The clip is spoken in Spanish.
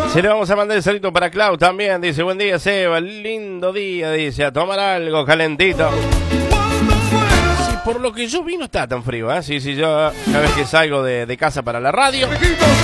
Se le vamos a mandar el salito para Clau también. Dice, buen día, Seba. Lindo día, dice. A tomar algo calentito. Sí, por lo que yo vi no está tan frío, ¿eh? Sí, yo cada vez que salgo de casa para la radio